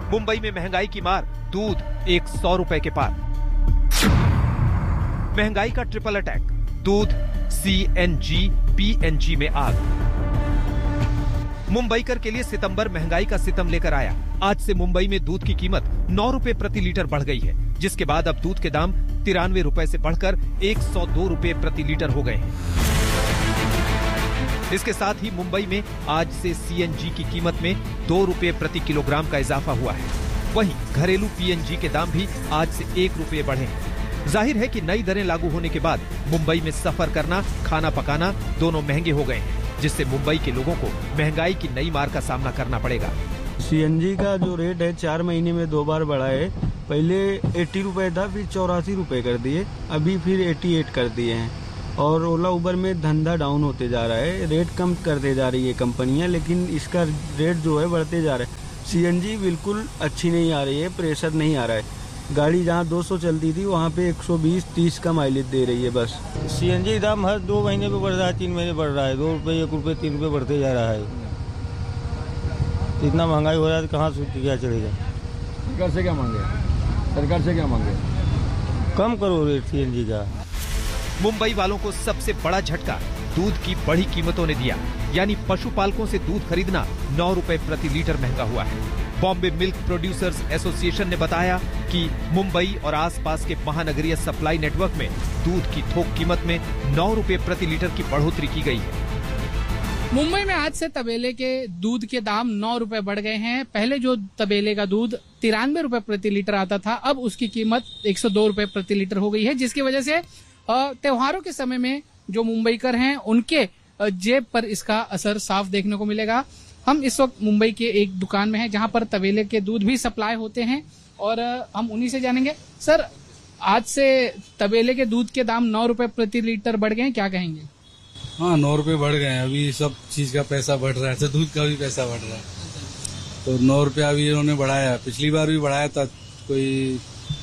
मुंबई में महंगाई की मार, दूध 100 रुपए के पार। महंगाई का ट्रिपल अटैक, दूध, CNG, PNG में आग। मुंबईकर के लिए सितंबर महंगाई का सितम लेकर आया। आज से मुंबई में दूध की कीमत 9 रुपए प्रति लीटर बढ़ गई है, जिसके बाद अब दूध के दाम 93 रुपए से बढ़कर 102 रुपए प्रति लीटर हो गए हैं। इसके साथ ही मुंबई में आज से CNG की कीमत में 2 रुपए प्रति किलोग्राम का इजाफा हुआ है। वहीं घरेलू PNG के दाम भी आज से 1 रुपए बढ़े हैं। जाहिर है कि नई दरें लागू होने के बाद मुंबई में सफर करना, खाना पकाना दोनों महंगे हो गए हैं, जिससे मुंबई के लोगों को महंगाई की नई मार का सामना करना पड़ेगा। CNG का जो रेट है 4 महीने में 2 बार बढ़ा है। पहले 80 रुपए था, फिर 84 रुपए कर दिए, अभी फिर 88 कर दिए हैं। और ओला उबर में धंधा डाउन होते जा रहा है, रेट कम करते जा रही है कंपनियां, लेकिन इसका रेट जो है बढ़ते जा रहा है। CNG बिल्कुल अच्छी नहीं आ रही है, प्रेशर नहीं आ रहा है। गाड़ी जहां 200 चलती थी वहां पे 120-30 का माइलेज दे रही है बस। CNG दाम हर 2 महीने पे बढ़ रहा है, 3 महीने बढ़ रहा है, 2 रुपये, 1 रुपये, 3 रुपये बढ़ते जा रहा है। इतना महंगाई हो रहा है तो कहाँ से क्या चलेगा? सरकार से क्या मांगे? सरकार से क्या मांगे? कम करो रेट CNG का। मुंबई वालों को सबसे बड़ा झटका दूध की बढ़ी कीमतों ने दिया, यानी पशुपालकों से दूध खरीदना 9 रुपए प्रति लीटर महंगा हुआ है। बॉम्बे मिल्क प्रोड्यूसर्स एसोसिएशन ने बताया कि मुंबई और आसपास के महानगरीय सप्लाई नेटवर्क में दूध की थोक कीमत में 9 रुपए प्रति लीटर की बढ़ोतरी की गई है। मुंबई में आज से तबेले के दूध के दाम 9 रुपए बढ़ गए हैं। पहले जो तबेले का दूध 93 रुपए प्रति लीटर आता था, अब उसकी कीमत 102 रुपए प्रति लीटर हो गई है, जिसकी वजह से त्योहारों के समय में जो मुंबईकर हैं उनके जेब पर इसका असर साफ देखने को मिलेगा। हम इस वक्त मुंबई के एक दुकान में हैं जहां पर तबेले के दूध भी सप्लाई होते हैं और हम उन्हीं से जानेंगे। सर, आज से तबेले के दूध के दाम 9 रुपए प्रति लीटर बढ़ गए हैं, क्या कहेंगे? हाँ, 9 रुपए बढ़ गए हैं। अभी सब चीज का पैसा बढ़ रहा है, तो दूध का भी पैसा बढ़ रहा है, तो 9 रुपया अभी इन्होंने बढ़ाया। पिछली बार भी बढ़ाया था, कोई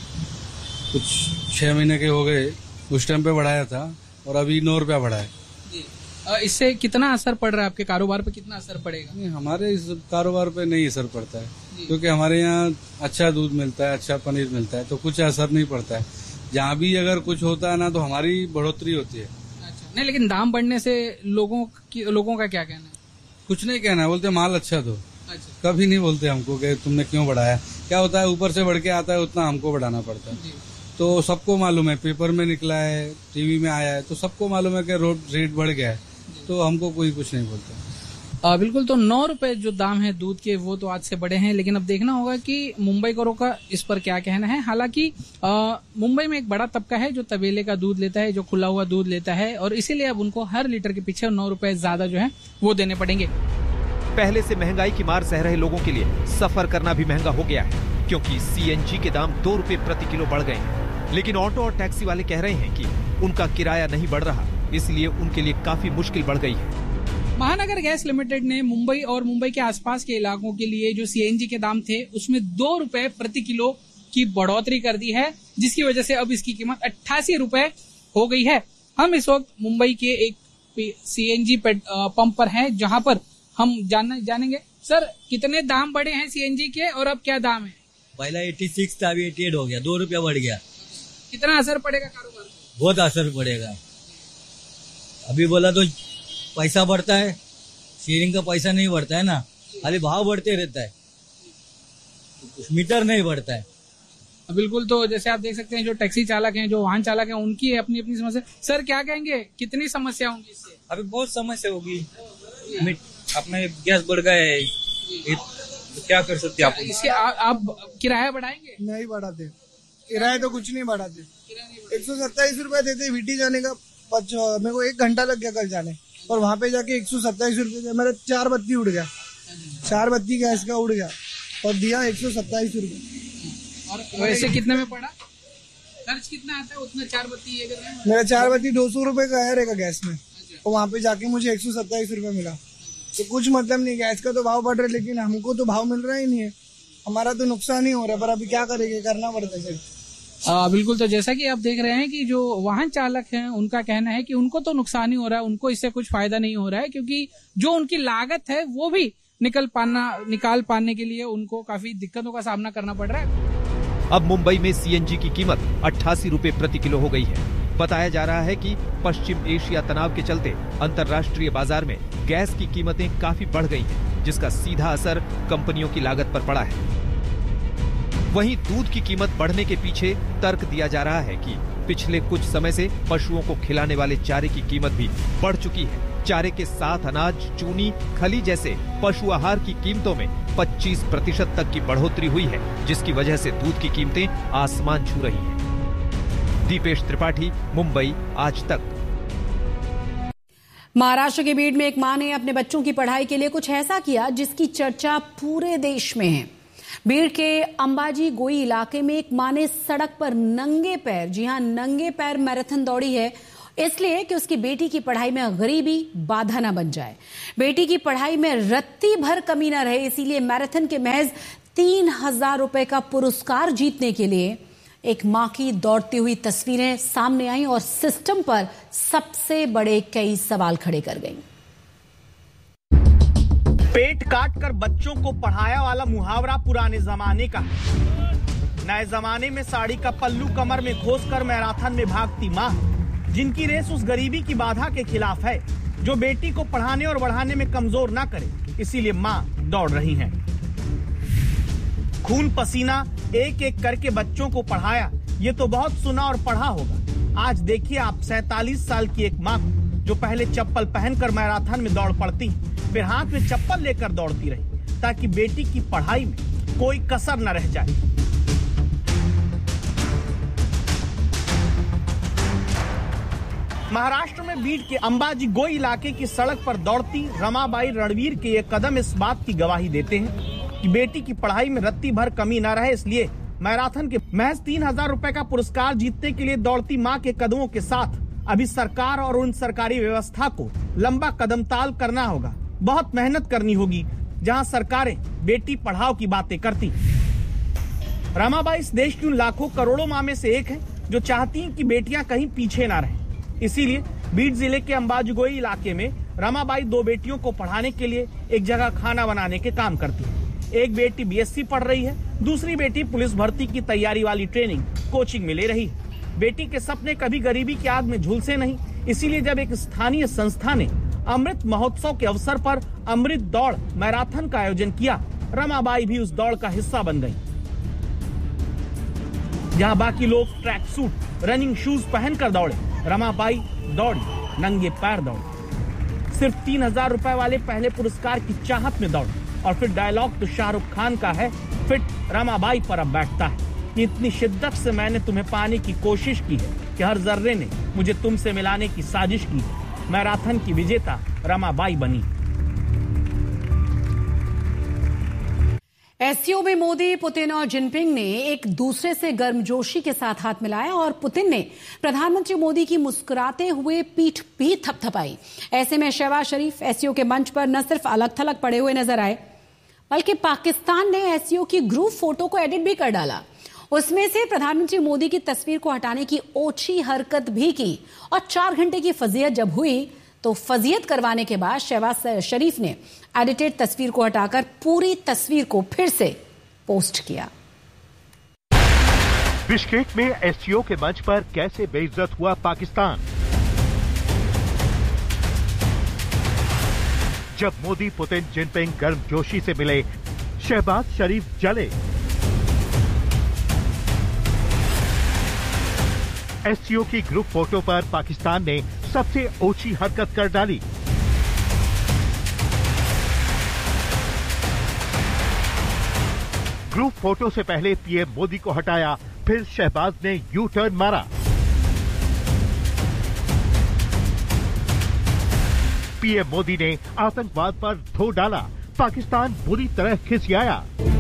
कुछ 6 महीने के हो गए, उस टाइम पे बढ़ाया था, और अभी 9 रुपया बढ़ा है। इससे कितना असर पड़ रहा है आपके कारोबार पे? कितना असर पड़ेगा? नहीं, हमारे इस कारोबार पे नहीं असर पड़ता है, क्योंकि हमारे यहाँ अच्छा दूध मिलता है, अच्छा पनीर मिलता है, तो कुछ असर नहीं पड़ता है। जहाँ भी अगर कुछ होता है ना, तो हमारी बढ़ोतरी होती है। अच्छा, नहीं, लेकिन दाम बढ़ने से लोगों का क्या कहना है? कुछ नहीं कहना, बोलते माल अच्छा दो। अच्छा। कभी नहीं बोलते हमको कि तुमने क्यों बढ़ाया। क्या होता है, ऊपर से बढ़ के आता है, उतना हमको बढ़ाना पड़ता है। तो सबको मालूम है, पेपर में निकला है, टीवी में आया है, तो सबको मालूम है कि रेट बढ़ गया है, तो हमको कोई कुछ नहीं बोलता। बिल्कुल, तो 9 रुपए जो दाम है दूध के, वो तो आज से बढ़े हैं, लेकिन अब देखना होगा कि मुंबईकरों का इस पर क्या कहना है। हालांकि मुंबई में एक बड़ा तबका है जो तबेले का दूध लेता है, जो खुला हुआ दूध लेता है, और इसीलिए अब उनको हर लीटर के पीछे 9 रुपए ज्यादा जो है वो देने पड़ेंगे। पहले से महंगाई की मार सह रहे लोगों के लिए सफर करना भी महंगा हो गया है, क्योंकि CNG के दाम 2 रुपए प्रति किलो बढ़ गए हैं। लेकिन ऑटो और टैक्सी वाले कह रहे हैं कि उनका किराया नहीं बढ़ रहा, इसलिए उनके लिए काफी मुश्किल बढ़ गई है। महानगर गैस लिमिटेड ने मुंबई और मुंबई के आसपास के इलाकों के लिए जो CNG के दाम थे उसमें 2 रुपए प्रति किलो की बढ़ोतरी कर दी है, जिसकी वजह से अब इसकी कीमत 88 रुपए हो गई है। हम इस वक्त मुंबई के एक CNG पंप पर हैं, जहां पर हम जानेंगे। सर, कितने दाम बढ़े हैं CNG के और अब क्या दाम है? पहला 86 था, अभी 88 हो गया, 2 रुपया बढ़ गया। कितना असर पड़ेगा कारोबार में? बहुत असर पड़ेगा। अभी बोला तो पैसा बढ़ता है, शेयरिंग का पैसा नहीं बढ़ता है ना, खाली भाव बढ़ते रहता है, मीटर नहीं बढ़ता है। बिल्कुल, तो जैसे आप देख सकते हैं, जो टैक्सी चालक हैं, जो वाहन चालक हैं, उनकी अपनी अपनी समस्या। सर, क्या कहेंगे, कितनी समस्या होंगी इससे? अभी बहुत समस्या होगी, अपने गैस बढ़ गए, क्या कर सकते हैं आप? इसके आप किराया बढ़ाएंगे? नहीं बढ़ाते, किराया तो कुछ नहीं बढ़ाते। 127 रुपए देते VT जाने का, मेरे को 1 घंटा लग गया कल जाने, और वहां पे जाके 127 रुपए मेरा 4 बत्ती उड़ गया, 4 बत्ती गैस का उड़ गया, और दिया 127 रुपए। और वैसे कितने में पड़ा? खर्च कितना आता है उतना? 4 बत्ती मेरा 4 बत्ती 200 रुपए का है रहेगा गैस में, और वहाँ पे जाके मुझे 127 रुपए मिला। तो कुछ मतलब नहीं, गैस का तो भाव बढ़ रहा है, लेकिन हमको तो भाव मिल रहा ही नहीं है, हमारा तो नुकसान ही हो रहा है। पर अभी क्या करेंगे, करना पड़ता है। बिल्कुल, तो जैसा कि आप देख रहे हैं कि जो वाहन चालक हैं उनका कहना है कि उनको तो नुकसान ही हो रहा है, उनको इससे कुछ फायदा नहीं हो रहा है, क्योंकि जो उनकी लागत है वो भी निकाल पाने के लिए उनको काफी दिक्कतों का सामना करना पड़ रहा है। अब मुंबई में सीएनजी की कीमत 88 रुपए प्रति किलो हो गई है। बताया जा रहा है कि पश्चिम एशिया तनाव के चलते अंतर्राष्ट्रीय बाजार में गैस की कीमतें काफी बढ़ गई हैं, जिसका सीधा असर कंपनियों की लागत पर पड़ा है। वहीं दूध की कीमत बढ़ने के पीछे तर्क दिया जा रहा है कि पिछले कुछ समय से पशुओं को खिलाने वाले चारे की कीमत भी बढ़ चुकी है। चारे के साथ अनाज, चूनी, खली जैसे पशु आहार की कीमतों में 25% तक की बढ़ोतरी हुई है, जिसकी वजह से दूध की कीमतें आसमान छू रही हैं। दीपेश त्रिपाठी, मुंबई, आज तक। महाराष्ट्र के बीड में एक मां ने अपने बच्चों की पढ़ाई के लिए कुछ ऐसा किया जिसकी चर्चा पूरे देश में है। बीड के अंबाजी गोई इलाके में एक मां ने सड़क पर नंगे पैर, जी हां नंगे पैर मैराथन दौड़ी है, इसलिए कि उसकी बेटी की पढ़ाई में गरीबी बाधा न बन जाए। बेटी की पढ़ाई में रत्ती भर कमी न रहे, इसीलिए मैराथन के महज 3000 रुपए का पुरस्कार जीतने के लिए एक मां की दौड़ती हुई तस्वीरें सामने आई और सिस्टम पर सबसे बड़े कई सवाल खड़े कर गईं। पेट काट कर बच्चों को पढ़ाया वाला मुहावरा पुराने जमाने का है। नए जमाने में साड़ी का पल्लू कमर में घोंसकर मैराथन में भागती मां, जिनकी रेस उस गरीबी की बाधा के खिलाफ है जो बेटी को पढ़ाने और बढ़ाने में कमजोर ना करे, इसीलिए मां दौड़ रही हैं। खून पसीना एक एक करके बच्चों को पढ़ाया, ये तो बहुत सुना और पढ़ा होगा। आज देखिए आप 47 साल की एक मां जो पहले चप्पल पहनकर मैराथन में दौड़ पड़ती, फिर हाथ में चप्पल लेकर दौड़ती रही ताकि बेटी की पढ़ाई में कोई कसर न रह जाए। महाराष्ट्र में बीड के अंबाजी गोई इलाके की सड़क पर दौड़ती रमाबाई रणवीर के ये कदम इस बात की गवाही देते हैं कि बेटी की पढ़ाई में रत्ती भर कमी न रहे, इसलिए मैराथन के महज 3000 रुपए का पुरस्कार जीतने के लिए दौड़ती मां के कदमों के साथ अभी सरकार और उन सरकारी व्यवस्था को लंबा कदमताल करना होगा। बहुत मेहनत करनी होगी जहां सरकारें बेटी पढ़ाओ की बातें करती। रमाबाई इस देश की उन लाखों करोड़ों मां में से एक है जो चाहती हैं कि बेटियां कहीं पीछे ना रहें। इसीलिए बीड जिले के अंबाजगोई इलाके में रमाबाई 2 बेटियों को पढ़ाने के लिए एक जगह खाना बनाने के काम करती है। एक बेटी बीएससी पढ़ रही है, दूसरी बेटी पुलिस भर्ती की तैयारी वाली ट्रेनिंग कोचिंग में ले रही है। बेटी के सपने कभी गरीबी की आग में झुलसे नहीं, इसीलिए जब एक स्थानीय संस्था ने अमृत महोत्सव के अवसर पर अमृत दौड़ मैराथन का आयोजन किया, रमाबाई भी उस दौड़ का हिस्सा बन गई। जहां बाकी लोग ट्रैक सूट, रनिंग शूज पहनकर दौड़े, रमाबाई दौड़ी नंगे पैर दौड़ी। सिर्फ 3000 रुपए वाले पहले पुरस्कार की चाहत में दौड़ी और फिर डायलॉग तो शाहरुख खान का है, फिट रमाबाई पर अब बैठता है। इतनी शिद्दत से मैंने तुम्हें पाने की कोशिश की है कि हर जर्रे ने मुझे तुमसे मिलाने की साजिश की है। मैराथन की विजेता रमाबाई बनी। एससीओ में मोदी, पुतिन और जिनपिंग ने एक दूसरे से गर्मजोशी के साथ हाथ मिलाया और पुतिन ने प्रधानमंत्री मोदी की मुस्कुराते हुए पीठ भी थपथपाई। ऐसे में शहबाज शरीफ एससीओ के मंच पर न सिर्फ अलग थलग पड़े हुए नजर आए, बल्कि पाकिस्तान ने एससीओ की ग्रुप फोटो को एडिट भी कर डाला। उसमें से प्रधानमंत्री मोदी की तस्वीर को हटाने की ओछी हरकत भी की और 4 घंटे की फजीयत जब हुई तो फजीयत करवाने के बाद शहबाज शरीफ ने एडिटेड तस्वीर को हटाकर पूरी तस्वीर को फिर से पोस्ट किया। बिश्केक में एससीओ के मंच पर कैसे बेइज्जत हुआ पाकिस्तान। जब मोदी, पुतिन, जिनपिंग गर्मजोशी से मिले, शहबाज शरीफ जले। एससीओ की ग्रुप फोटो पर पाकिस्तान ने सबसे ओछी हरकत कर डाली। ग्रुप फोटो से पहले पीएम मोदी को हटाया, फिर शहबाज ने यू टर्न मारा। पीएम मोदी ने आतंकवाद पर धो डाला, पाकिस्तान बुरी तरह खिसियाया।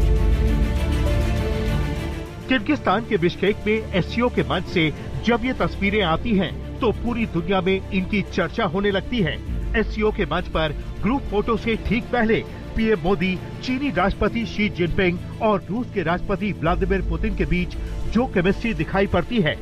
किर्गिस्तान के बिश्केक में एससीओ के मंच से जब ये तस्वीरें आती हैं तो पूरी दुनिया में इनकी चर्चा होने लगती है। एससीओ के मंच पर ग्रुप फोटो से ठीक पहले पीएम मोदी, चीनी राष्ट्रपति शी जिनपिंग और रूस के राष्ट्रपति व्लादिमीर पुतिन के बीच जो केमिस्ट्री दिखाई पड़ती है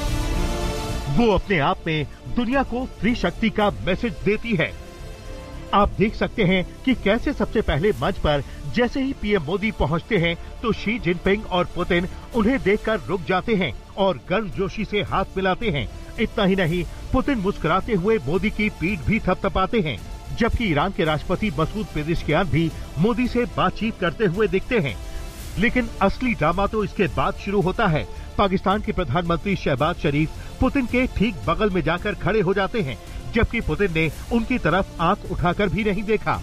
वो अपने आप में दुनिया को स्त्री शक्ति का मैसेज देती है। आप देख सकते हैं कि कैसे सबसे पहले मंच पर जैसे ही पीएम मोदी पहुंचते हैं तो शी जिनपिंग और पुतिन उन्हें देखकर रुक जाते हैं और गर्मजोशी से हाथ मिलाते हैं। इतना ही नहीं, पुतिन मुस्कुराते हुए मोदी की पीठ भी थपथपाते हैं, जबकि ईरान के राष्ट्रपति मसूद पेजेश्कियान भी मोदी से बातचीत करते हुए दिखते हैं। लेकिन असली ड्रामा तो इसके बाद शुरू होता है। पाकिस्तान के प्रधानमंत्री शहबाज शरीफ पुतिन के ठीक बगल में जाकर खड़े हो जाते हैं, जबकि पुतिन ने उनकी तरफ आंख उठाकर भी नहीं देखा।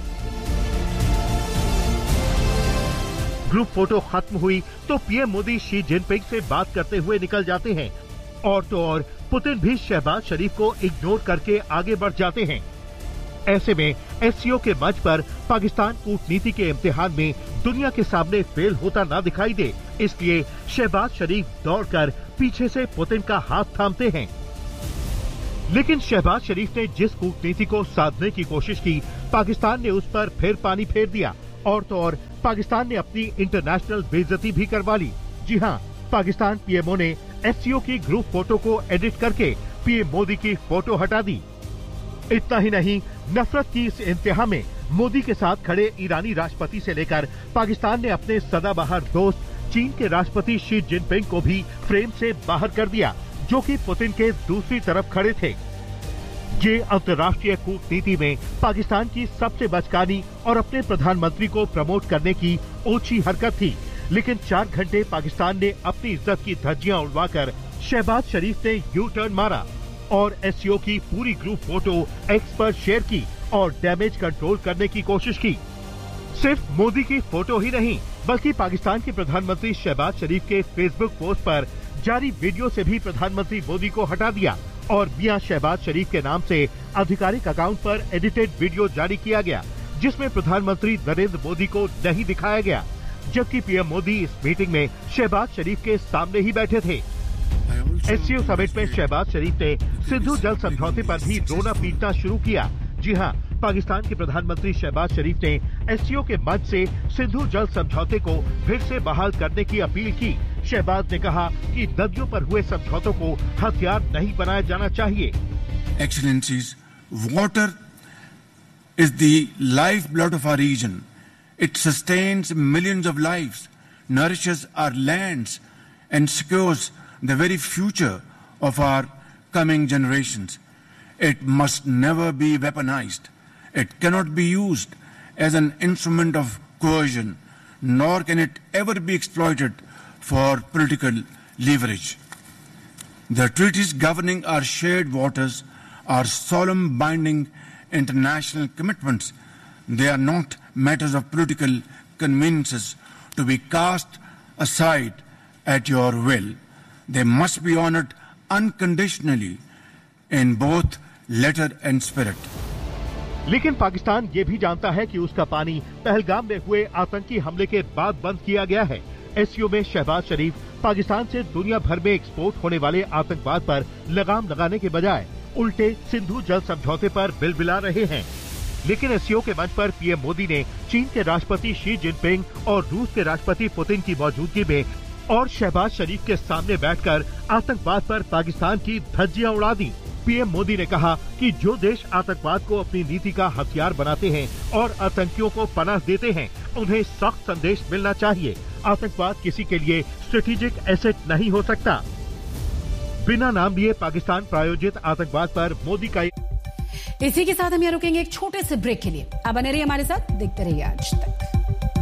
ग्रुप फोटो खत्म हुई तो पीएम मोदी शी जिनपिंग से बात करते हुए निकल जाते हैं और तो और पुतिन भी शहबाज शरीफ को इग्नोर करके आगे बढ़ जाते हैं। ऐसे में एससीओ के मंच पर पाकिस्तान कूटनीति के इम्तिहान में दुनिया के सामने फेल होता ना दिखाई दे, इसलिए शहबाज शरीफ दौड़कर पीछे से पुतिन का हाथ थामते हैं। लेकिन शहबाज शरीफ ने जिस कूटनीति को साधने की कोशिश की, पाकिस्तान ने उस पर फिर पानी फेर दिया और तो और पाकिस्तान ने अपनी इंटरनेशनल बेइज्जती भी करवा ली। जी हाँ, पाकिस्तान पीएमओ ने एससीओ की ग्रुप फोटो को एडिट करके पीएम मोदी की फोटो हटा दी। इतना ही नहीं, नफरत की इस इंतहा में मोदी के साथ खड़े ईरानी राष्ट्रपति से लेकर पाकिस्तान ने अपने सदाबहार दोस्त चीन के राष्ट्रपति शी जिनपिंग को भी फ्रेम से बाहर कर दिया, जो कि पुतिन के दूसरी तरफ खड़े थे। ये अंतर्राष्ट्रीय कूटनीति में पाकिस्तान की सबसे बचकानी और अपने प्रधानमंत्री को प्रमोट करने की ओछी हरकत थी। लेकिन 4 घंटे पाकिस्तान ने अपनी इज्जत की धज्जियां उड़वाकर शहबाज शरीफ ने यू टर्न मारा और एससीओ की पूरी ग्रुप फोटो एक्स पर शेयर की और डैमेज कंट्रोल करने की कोशिश की। सिर्फ मोदी की फोटो ही नहीं, बल्कि पाकिस्तान के प्रधानमंत्री शहबाज शरीफ के फेसबुक पोस्ट पर जारी वीडियो से भी प्रधानमंत्री मोदी को हटा दिया और मियां शहबाज शरीफ के नाम से आधिकारिक अकाउंट पर एडिटेड वीडियो जारी किया गया, जिसमें प्रधानमंत्री नरेंद्र मोदी को नहीं दिखाया गया, जबकि पीएम मोदी इस मीटिंग में शहबाज शरीफ के सामने ही बैठे थे। एससीओ समिट में शहबाज शरीफ ने सिंधु जल समझौते पर भी रोना पीटना शुरू किया। जी हाँ, पाकिस्तान के प्रधानमंत्री शहबाज शरीफ ने एससीओ के मंच से सिंधु जल समझौते को फिर से बहाल करने की अपील की। शहबाज ने कहा कि नदियों पर हुए समझौतों को हथियार नहीं बनाया जाना चाहिए। Excellencies, water is the lifeblood of our region. It sustains millions of lives, nourishes our lands, and secures the very future of our coming generations. It must never be weaponized. It cannot be used as an instrument of coercion, nor can it ever be exploited for political leverage. The treaties governing our shared waters are solemn, binding international commitments. They are not matters of political conveniences to be cast aside at your will. They must be honored unconditionally in both letter and spirit. लेकिन पाकिस्तान ये भी जानता है कि उसका पानी पहलगाम में हुए आतंकी हमले के बाद बंद किया गया है। एससीओ में शहबाज शरीफ पाकिस्तान से दुनिया भर में एक्सपोर्ट होने वाले आतंकवाद पर लगाम लगाने के बजाय उल्टे सिंधु जल समझौते पर बिलबिला रहे हैं। लेकिन एससीओ के मंच पर पीएम मोदी ने चीन के राष्ट्रपति शी जिनपिंग और रूस के राष्ट्रपति पुतिन की मौजूदगी में और शहबाज शरीफ के सामने बैठकर आतंकवाद पर पाकिस्तान की धज्जियां उड़ा दी। पीएम मोदी ने कहा कि जो देश आतंकवाद को अपनी नीति का हथियार बनाते हैं और आतंकियों को पनाह देते हैं, उन्हें सख्त संदेश मिलना चाहिए। आतंकवाद किसी के लिए स्ट्रेटेजिक एसेट नहीं हो सकता। बिना नाम लिए पाकिस्तान प्रायोजित आतंकवाद पर मोदी का। इसी के साथ हम यहाँ रुकेंगे एक छोटे से ब्रेक के लिए। अब बने रहिए हमारे साथ, देखते रहिए आज तक।